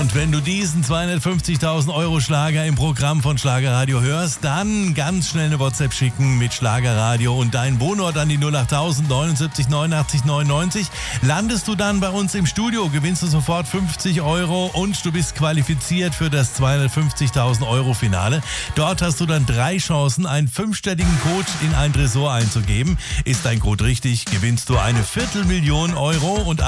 Und wenn du diesen 250.000 Euro Schlager im Programm von Schlagerradio hörst, dann ganz schnell eine WhatsApp schicken mit Schlagerradio und deinen Wohnort an die 08000 79 89 99. Landest du dann bei uns im Studio, gewinnst du sofort 50 Euro und du bist qualifiziert für das 250.000 Euro Finale. Dort hast du dann 3 Chancen, einen 5-stelligen Code in ein Tresor einzugeben. Ist dein Code richtig, gewinnst du eine 250.000 Euro und